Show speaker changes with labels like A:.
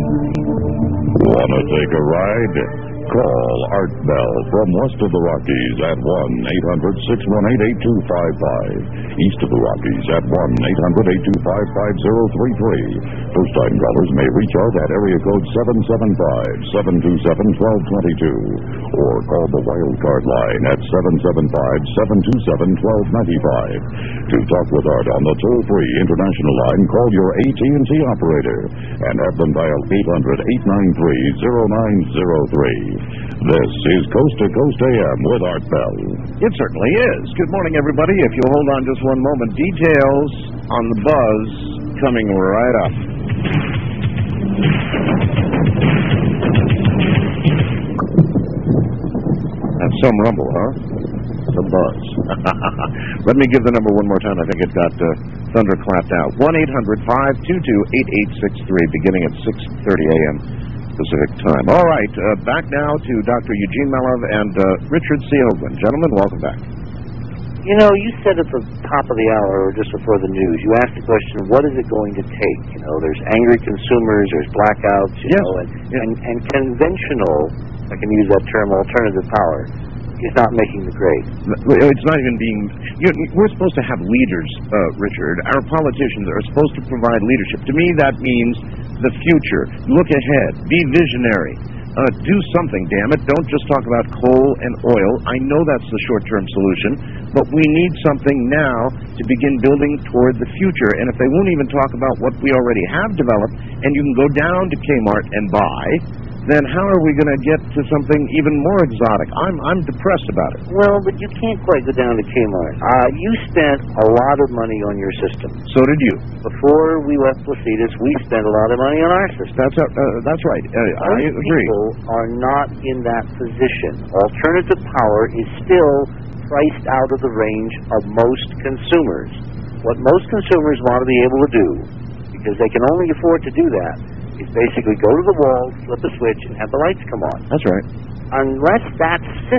A: Wanna take a ride? Call Art Bell from west of the Rockies at 1-800-618-8255. East of the Rockies at 1-800-825-5033. First-time callers may reach out at area code 775-727-1222 or call the Wildcard line at 775-727-1295. To talk with Art on the toll-free international line, call your AT&T operator and have them dial 800-893-0903. This is Coast to Coast AM with Art Bell.
B: It certainly is. Good morning, everybody. If you'll hold on just one moment, details on the buzz coming right up. That's some rumble, huh? The buzz. Let me give the number one more time. I think it got thunderclapped out. 1-800-522-8863, beginning at 6:30 a.m. Pacific time. All right, back now to Dr. Eugene Melov and Richard C. Hoagland. Gentlemen, welcome back.
C: You know, you said at the top of the hour, or just before the news, you asked the question, what is it going to take? You know, there's angry consumers, there's blackouts, you know, and conventional, I can use that term, alternative power, is not making the grade.
B: It's not even being... we're supposed to have leaders, Richard. Our politicians are supposed to provide leadership. To me, that means the future. Look ahead. Be visionary. Do something, damn it. Don't just talk about coal and oil. I know that's the short-term solution, but we need something now to begin building toward the future. And if they won't even talk about what we already have developed, and you can go down to Kmart and buy, then how are we going to get to something even more exotic? I'm depressed about it.
C: Well, but you can't quite go down to Kmart. You spent a lot of money on your system.
B: So did you.
C: Before we left Placitas, we spent a lot of money on our system.
B: That's right. I agree.
C: People are not in that position. Alternative power is still priced out of the range of most consumers. What most consumers want to be able to do, because they can only afford to do that, is basically go to the wall, flip a switch, and have the lights come on.
B: That's right.
C: Unless that